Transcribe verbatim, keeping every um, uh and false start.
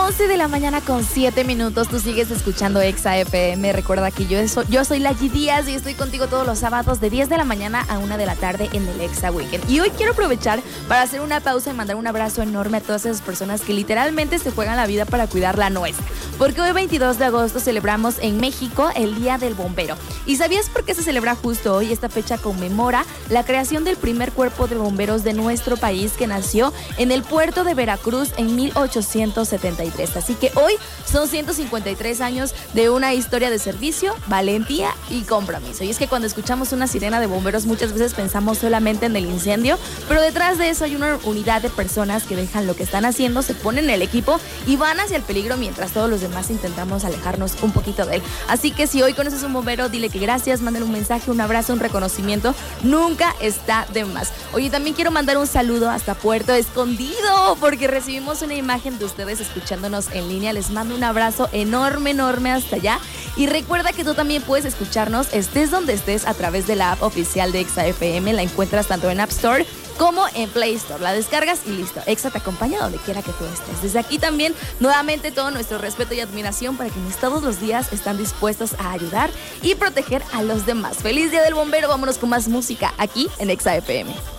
once de la mañana con siete minutos, tú sigues escuchando Exa F M. Recuerda que yo soy, yo soy la G Díaz y estoy contigo todos los sábados de diez de la mañana a una de la tarde en el Exa Weekend. Y hoy quiero aprovechar para hacer una pausa y mandar un abrazo enorme a todas esas personas que literalmente se juegan la vida para cuidar la nuestra. Porque hoy veintidós de agosto celebramos en México el Día del Bombero. ¿Y sabías por qué se celebra justo hoy? Esta fecha conmemora la creación del primer cuerpo de bomberos de nuestro país, que nació en el puerto de Veracruz en mil ochocientos setenta y tres. Así que hoy son ciento cincuenta y tres años de una historia de servicio, valentía y compromiso. Y es que cuando escuchamos una sirena de bomberos muchas veces pensamos solamente en el incendio, pero detrás de eso hay una unidad de personas que dejan lo que están haciendo, se ponen en el equipo y van hacia el peligro mientras todos los demás intentamos alejarnos un poquito de él. Así que si hoy conoces a un bombero, dile que gracias, mándale un mensaje, un abrazo, un reconocimiento. Nunca está de más. Oye, también quiero mandar un saludo hasta Puerto Escondido, porque recibimos una imagen de ustedes escuchándonos en línea. Les mando un abrazo enorme, enorme hasta allá. Y recuerda que tú también puedes escucharnos, estés donde estés, a través de la app oficial de Exa F M. La encuentras tanto en App Store como en Play Store. La descargas y listo. Exa te acompaña donde quiera que tú estés. Desde aquí también, nuevamente, todo nuestro respeto y admiración para quienes todos los días están dispuestos a ayudar y proteger a los demás. ¡Feliz Día del Bombero! Vámonos con más música aquí en Exa F M.